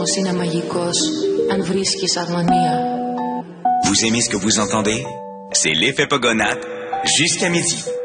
κόσμος είναι μαγικός αν βρίσκεις αρμονία. Vous aimez ce que vous entendez? C'est l'effet Pogonat jusqu'à midi.